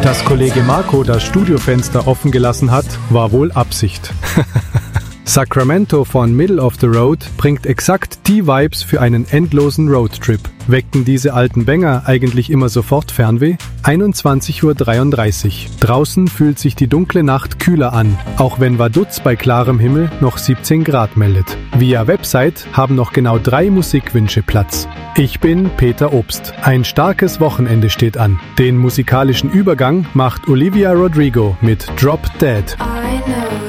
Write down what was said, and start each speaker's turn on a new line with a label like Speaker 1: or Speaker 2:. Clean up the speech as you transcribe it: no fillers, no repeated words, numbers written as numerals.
Speaker 1: Dass Kollege Marco das Studiofenster offen gelassen hat, war wohl Absicht. Sacramento von Middle of the Road bringt exakt die Vibes für einen endlosen Roadtrip. Weckten diese alten Banger eigentlich immer sofort Fernweh? 21:33 Uhr. Draußen fühlt sich die dunkle Nacht kühler an, auch wenn Vaduz bei klarem Himmel noch 17 Grad meldet. Via Website haben noch genau 3 Musikwünsche Platz. Ich bin Peter Obst. Ein starkes Wochenende steht an. Den musikalischen Übergang macht Olivia Rodrigo mit Drop Dead.